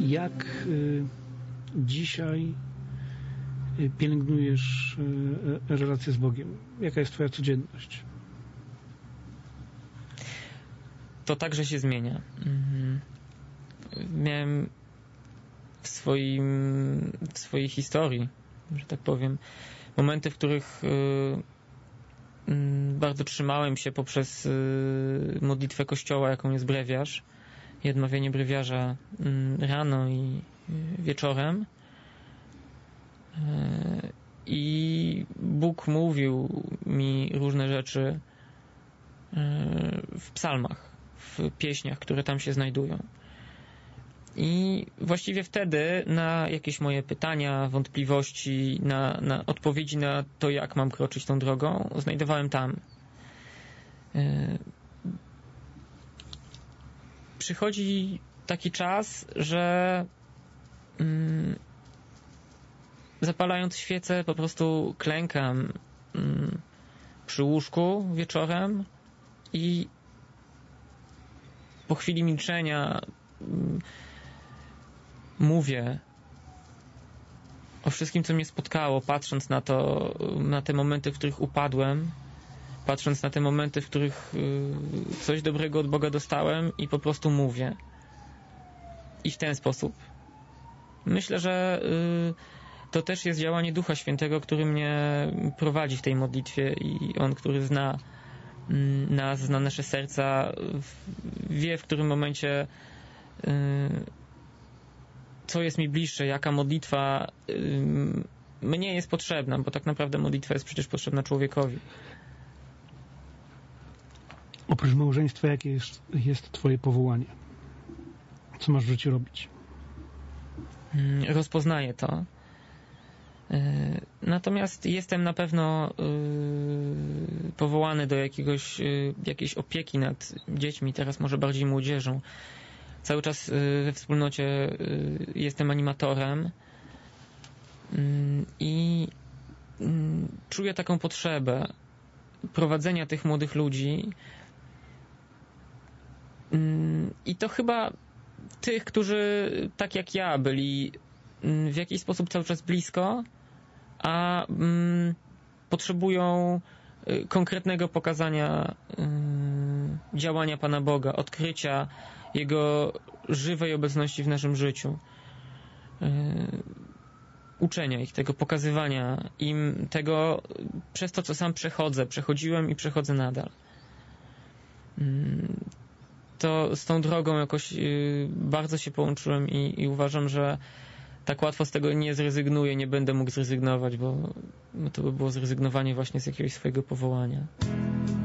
Jak dzisiaj pielęgnujesz relację z Bogiem? Jaka jest twoja codzienność? To także się zmienia. Miałem w swojej historii, że tak powiem, momenty, w których bardzo trzymałem się poprzez modlitwę Kościoła, jaką jest brewiarz i odmawianie brewiarza rano i wieczorem. I Bóg mówił mi różne rzeczy w psalmach, w pieśniach, które tam się znajdują. I właściwie wtedy na jakieś moje pytania, wątpliwości, na odpowiedzi na to, jak mam kroczyć tą drogą, znajdowałem tam. Przychodzi taki czas, że zapalając świecę po prostu klękam przy łóżku wieczorem i po chwili milczenia mówię o wszystkim, co mnie spotkało, patrząc na te momenty, w których upadłem, patrząc na te momenty, w których coś dobrego od Boga dostałem i po prostu mówię. I w ten sposób. Myślę, że to też jest działanie Ducha Świętego, który mnie prowadzi w tej modlitwie i On, który zna nas, zna nasze serca, wie, w którym momencie co jest mi bliższe, jaka modlitwa mnie jest potrzebna, bo tak naprawdę modlitwa jest przecież potrzebna człowiekowi. Oprócz małżeństwa, jakie jest twoje powołanie? Co masz w życiu robić? Rozpoznaję to. Natomiast jestem na pewno powołany do jakiejś opieki nad dziećmi, teraz może bardziej młodzieżą. Cały czas we wspólnocie jestem animatorem i czuję taką potrzebę prowadzenia tych młodych ludzi i to chyba tych, którzy tak jak ja byli w jakiś sposób cały czas blisko, a potrzebują konkretnego pokazania działania Pana Boga, odkrycia Jego żywej obecności w naszym życiu, uczenia ich tego, pokazywania im tego przez to, co sam przechodziłem i przechodzę nadal. To z tą drogą jakoś bardzo się połączyłem i uważam, że tak łatwo z tego nie zrezygnuję, nie będę mógł zrezygnować, bo to by było zrezygnowanie właśnie z jakiegoś swojego powołania.